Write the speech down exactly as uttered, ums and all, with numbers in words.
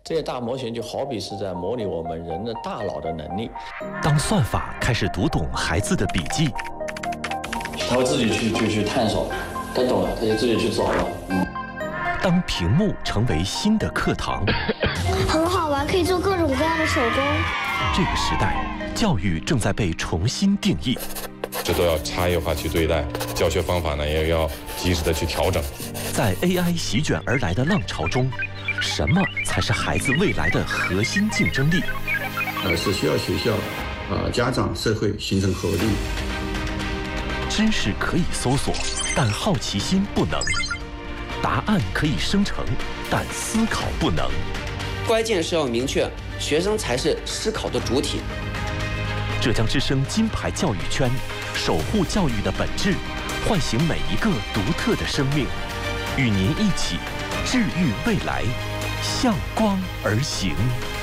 这些大模型就好比是在模拟我们人的大脑的能力。 当算法开始读懂孩子的笔记， 他会自己去去去探索，他懂了，他就自己去找了。嗯。 当屏幕成为新的课堂， 很好玩，可以做各种各样的手工。 这个时代，教育正在被重新定义， 这都要差异化去对待，教学方法呢也要及时的去调整。 在 A I 席卷而来的浪潮中，什么才是孩子未来的核心竞争力？ 呃，是需要学校、呃家长、社会形成合力。 知识可以搜索，但好奇心不能；答案可以生成，但思考不能。 关键是要明确，学生才是思考的主体。 浙江之声金牌教育圈，守护教育的本质，唤醒每一个独特的生命，与您一起治愈未来，向光而行。